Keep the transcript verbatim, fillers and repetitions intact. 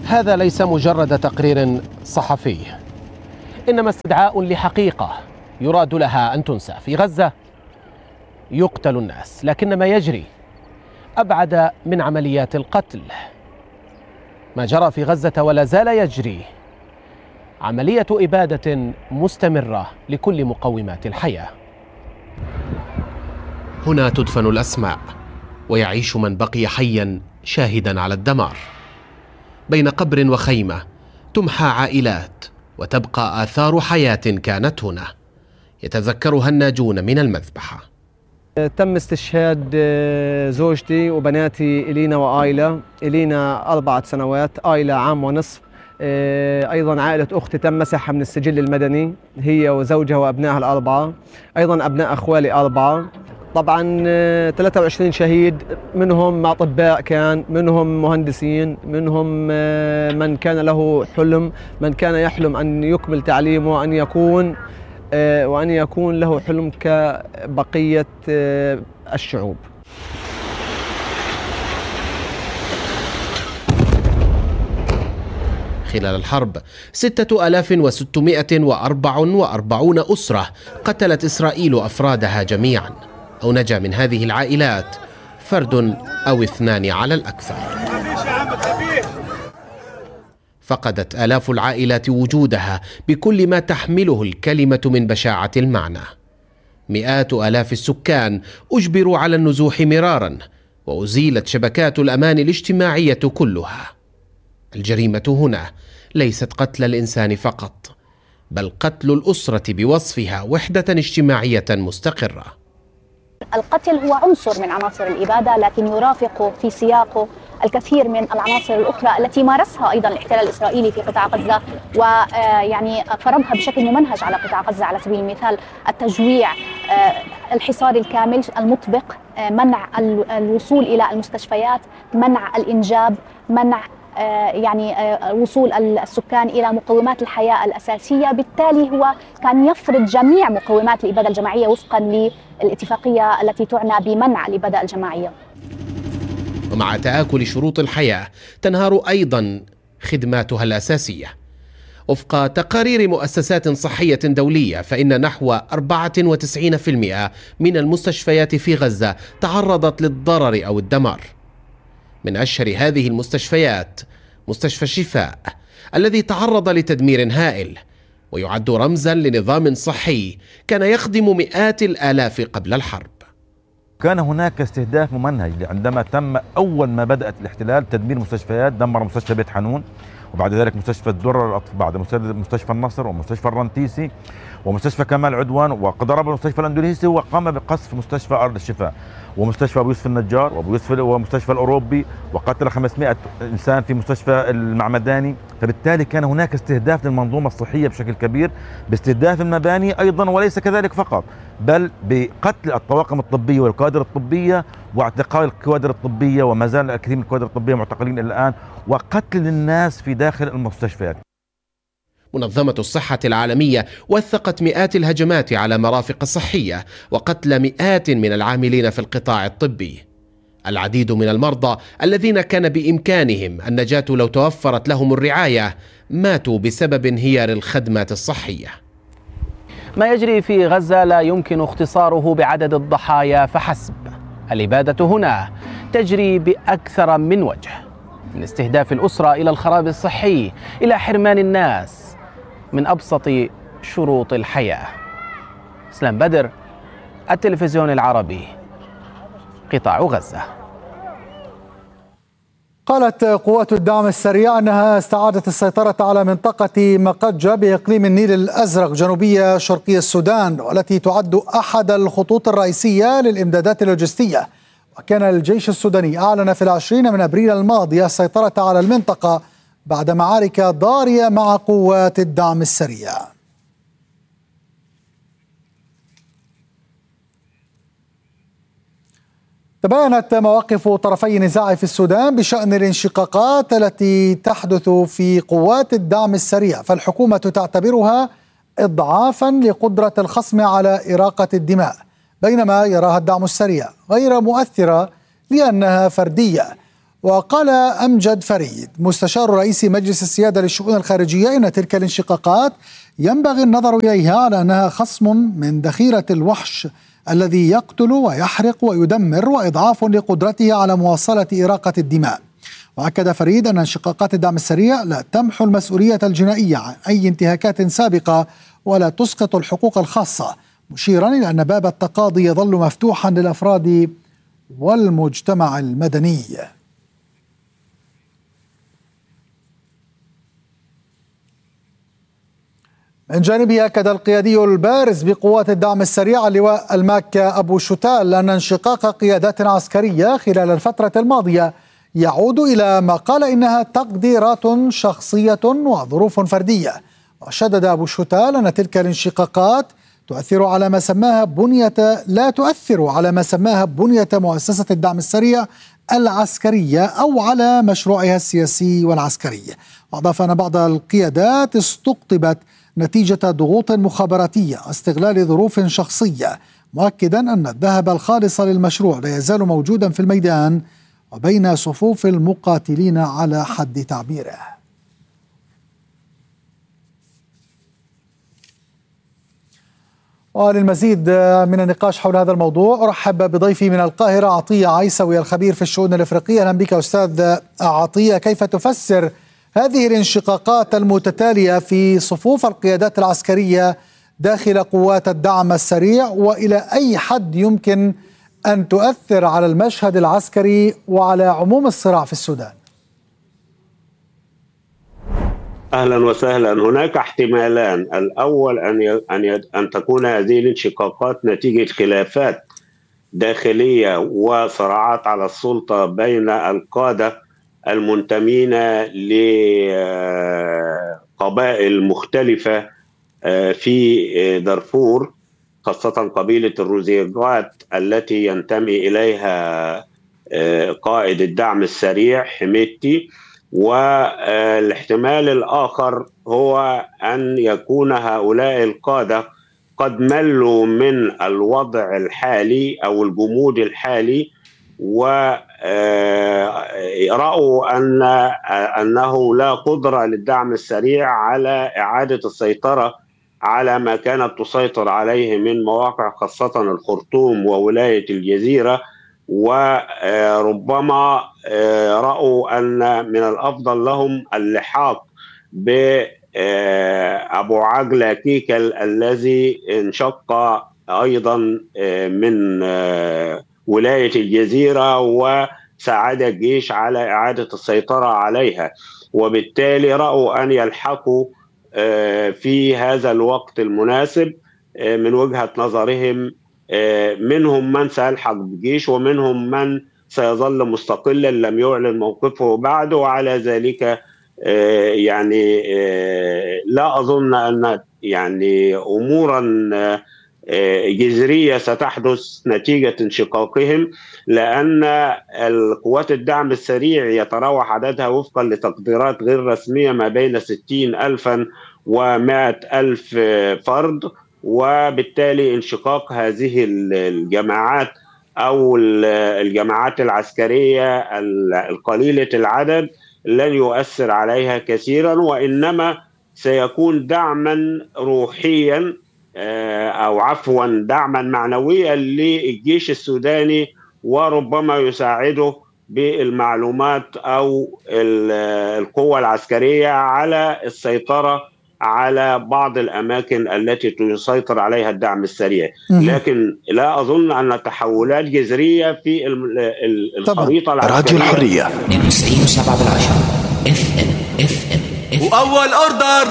هذا ليس مجرد تقرير صحفي، إنما استدعاء لحقيقة يراد لها أن تنسى. في غزة يقتل الناس، لكن ما يجري أبعد من عمليات القتل. ما جرى في غزة ولا زال يجري عملية إبادة مستمرة لكل مقومات الحياة. هنا تدفن الأسماء ويعيش من بقي حيا شاهدا على الدمار. بين قبر وخيمة تمحى عائلات وتبقى آثار حياة كانت هنا يتذكرها الناجون من المذبحة. تم استشهاد زوجتي وبناتي إلينا وآيلا. إلينا أربعة سنوات، آيلا عام ونصف. أيضا عائلة أختي تم مسحها من السجل المدني، هي وزوجها وأبنائها الأربعة. أيضا أبناء أخوالي أربعة. طبعا ثلاثة وعشرين شهيد، منهم أطباء، كان منهم مهندسين، منهم من كان له حلم، من كان يحلم أن يكمل تعليمه وأن يكون وأن يكون له حلم كبقية الشعوب. خلال الحرب ستة آلاف وستمائة وأربعة وأربعين أسرة قتلت إسرائيل أفرادها جميعا، أو نجا من هذه العائلات فرد أو اثنان على الأكثر. فقدت آلاف العائلات وجودها بكل ما تحمله الكلمة من بشاعة المعنى. مئات آلاف السكان أجبروا على النزوح مرارا، وأزيلت شبكات الأمان الاجتماعية كلها. الجريمة هنا ليست قتل الإنسان فقط، بل قتل الأسرة بوصفها وحدة اجتماعية مستقرة. القتل هو عنصر من عناصر الإبادة، لكن يرافق في سياقه الكثير من العناصر الأخرى التي مارسها أيضا الاحتلال الإسرائيلي في قطاع غزة، ويعني فرضها بشكل ممنهج على قطاع غزة. على سبيل المثال التجويع، الحصار الكامل المطبق، منع الوصول إلى المستشفيات، منع الإنجاب، منع يعني وصول السكان إلى مقومات الحياة الأساسية. بالتالي هو كان يفرض جميع مقومات الإبادة الجماعية وفقا للاتفاقية التي تعنى بمنع الإبادة الجماعية. ومع تآكل شروط الحياة تنهار أيضا خدماتها الأساسية. وفق تقارير مؤسسات صحية دولية، فإن نحو أربعة وتسعين بالمئة من المستشفيات في غزة تعرضت للضرر أو الدمار. من أشهر هذه المستشفيات مستشفى الشفاء، الذي تعرض لتدمير هائل ويعد رمزا لنظام صحي كان يخدم مئات الآلاف قبل الحرب. كان هناك استهداف ممنهج عندما تم أول ما بدأت الاحتلال تدمير مستشفيات. دمر مستشفى بيت حنون، وبعد ذلك مستشفى الدرة، بعد مستشفى النصر، ومستشفى الرنتيسي، ومستشفى كمال عدوان، وضرب المستشفى الاندونيسي، وقام بقصف مستشفى ارض الشفاء، ومستشفى ابو يوسف النجار، وابو يوسف ومستشفى الاوروبي، وقتل خمسمائة انسان في مستشفى المعمداني. فبالتالي كان هناك استهداف للمنظومه الصحيه بشكل كبير، باستهداف المباني ايضا، وليس كذلك فقط، بل بقتل الطواقم الطبيه والكوادر الطبيه، واعتقال الكوادر الطبيه، وما زال الكثير من الكوادر الطبيه معتقلين الى الان، وقتل الناس في داخل المستشفيات. منظمة الصحة العالمية وثقت مئات الهجمات على مرافق صحية وقتل مئات من العاملين في القطاع الطبي. العديد من المرضى الذين كان بإمكانهم النجاة لو توفرت لهم الرعاية ماتوا بسبب انهيار الخدمات الصحية. ما يجري في غزة لا يمكن اختصاره بعدد الضحايا فحسب. الإبادة هنا تجري بأكثر من وجه، من استهداف الأسرة إلى الخراب الصحي، إلى حرمان الناس من أبسط شروط الحياة. اسلام بدر، التلفزيون العربي، قطاع غزة. قالت قوات الدعم السريع أنها استعادت السيطرة على منطقة مقجة بإقليم النيل الأزرق جنوبية شرقي السودان، والتي تعد أحد الخطوط الرئيسية للإمدادات اللوجستية. وكان الجيش السوداني أعلن في العشرين من أبريل الماضي السيطرة على المنطقة بعد معارك ضارية مع قوات الدعم السريع. تباينت مواقف طرفي النزاع في السودان بشأن الانشقاقات التي تحدث في قوات الدعم السريع، فالحكومة تعتبرها إضعافا لقدرة الخصم على إراقة الدماء، بينما يراها الدعم السريع غير مؤثرة لأنها فردية. وقال أمجد فريد مستشار رئيس مجلس السيادة للشؤون الخارجية إن تلك الانشقاقات ينبغي النظر إليها على أنها خصم من ذخيرة الوحش الذي يقتل ويحرق ويدمر وإضعاف لقدرته على مواصلة إراقة الدماء. وأكد فريد أن انشقاقات الدعم السريع لا تمحو المسؤولية الجنائية عن أي انتهاكات سابقة ولا تسقط الحقوق الخاصة، مشيرا إلى أن باب التقاضي يظل مفتوحا للأفراد والمجتمع المدني. من جانبه أكد القيادي البارز بقوات الدعم السريع اللواء الماك أبو شتال أن انشقاق قيادات عسكرية خلال الفترة الماضية يعود إلى ما قال إنها تقديرات شخصية وظروف فردية. وشدد أبو شتال أن تلك الانشقاقات تؤثر على ما سماها بنية لا تؤثر على ما سماها بنية مؤسسة الدعم السريع العسكرية أو على مشروعها السياسي والعسكري. وأضاف أن بعض القيادات استقطبت نتيجة ضغوط مخابراتية واستغلال ظروف شخصية، مؤكدا أن الذهب الخالص للمشروع لا يزال موجودا في الميدان وبين صفوف المقاتلين على حد تعبيره. وللمزيد من النقاش حول هذا الموضوع أرحب بضيفي من القاهرة عطية عيسوي الخبير في الشؤون الإفريقية. أهلا بك أستاذ عطية. كيف تفسر هذه الانشقاقات المتتالية في صفوف القيادات العسكرية داخل قوات الدعم السريع، وإلى أي حد يمكن أن تؤثر على المشهد العسكري وعلى عموم الصراع في السودان؟ أهلا وسهلا. هناك احتمالان، الأول أن ي... أن ي... أن تكون هذه الانشقاقات نتيجة خلافات داخلية وصراعات على السلطة بين القادة المنتمين لقبائل مختلفة في دارفور، خاصة قبيلة الروزيغات التي ينتمي إليها قائد الدعم السريع حميدتي. والاحتمال الآخر هو أن يكون هؤلاء القادة قد ملوا من الوضع الحالي أو الجمود الحالي، ورأوا أن أنه لا قدرة للدعم السريع على إعادة السيطرة على ما كانت تسيطر عليه من مواقع، خاصة الخرطوم وولاية الجزيرة. وربما رأوا أن من الأفضل لهم اللحاق بأبو عجلة كيكل الذي انشق أيضا من ولاية الجزيرة وساعد الجيش على إعادة السيطرة عليها، وبالتالي رأوا أن يلحقوا في هذا الوقت المناسب من وجهة نظرهم. منهم من سيلحق بالجيش ومنهم من سيظل مستقلا لم يعلن موقفه بعد. وعلى ذلك يعني لا أظن أن يعني أمورا جذرية ستحدث نتيجة انشقاقهم، لأن القوات الدعم السريع يتراوح عددها وفقا لتقديرات غير رسمية ما بين ستين ألفا ومائة ألف فرد. وبالتالي انشقاق هذه الجماعات أو الجماعات العسكرية القليلة العدد لن يؤثر عليها كثيرا، وإنما سيكون دعما روحيا أو عفوا دعما معنويا للجيش السوداني، وربما يساعده بالمعلومات أو القوة العسكرية على السيطرة على بعض الأماكن التي يسيطر عليها الدعم السريع. لكن لا أظن أن تحولات جذرية في الخريطة العسكرية. راديو الحرية اثنين وتسعين وسبعة بالعشرة اف ام اف ام. وأول أوردر